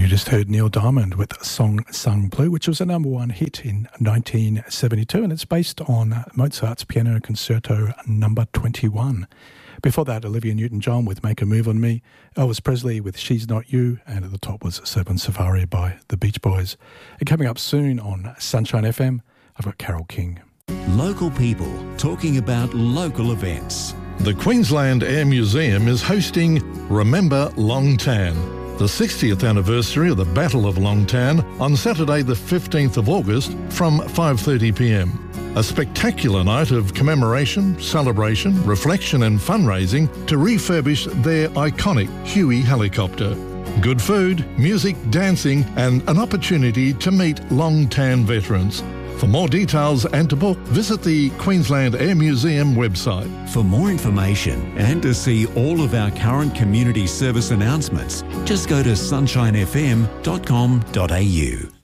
You just heard Neil Diamond with a song Sung Blue, which was a number one hit in 1972, and it's based on Mozart's Piano Concerto number 21. Before that, Olivia Newton-John with Make a Move on Me, Elvis Presley with She's Not You, and at the top was Surfing Safari by the Beach Boys. And coming up soon on Sunshine FM, I've got Carole King. Local people talking about local events. The Queensland Air Museum is hosting Remember Long Tan, the 60th anniversary of the Battle of Long Tan, on Saturday the 15th of August from 5:30pm. A spectacular night of commemoration, celebration, reflection and fundraising to refurbish their iconic Huey helicopter. Good food, music, dancing and an opportunity to meet Long Tan veterans. For more details and to book, visit the Queensland Air Museum website. For more information and to see all of our current community service announcements, just go to sunshinefm.com.au.